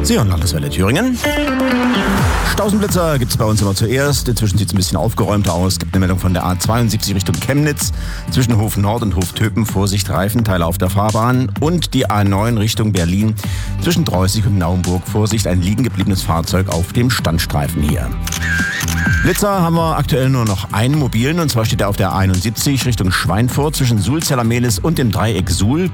Sie hören Landeswelle Thüringen. Stausenblitzer gibt es bei uns immer zuerst. Inzwischen sieht es ein bisschen aufgeräumter aus. Es gibt eine Meldung von der A72 Richtung Chemnitz. Zwischen Hof Nord und Hof Töpen. Vorsicht, Reifenteile auf der Fahrbahn. Und die A9 Richtung Berlin. Zwischen Dreußig und Naumburg. Vorsicht, ein liegen gebliebenes Fahrzeug auf dem Standstreifen hier. Blitzer haben wir aktuell nur noch einen mobilen. Und zwar steht er auf der A71 Richtung Schweinfurt zwischen Sulzeller Mehlis und dem Dreieck Suhl.